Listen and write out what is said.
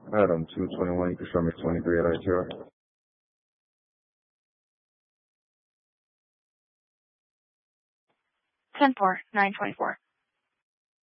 Adam 221, you can show me 23 at ITR. 10-4, 924.